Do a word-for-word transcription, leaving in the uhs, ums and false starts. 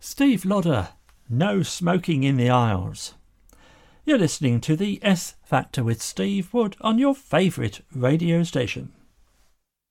Steve Lodder, No Smoking in the Aisles. You're listening to the S Factor with Steve Wood on your favourite radio station.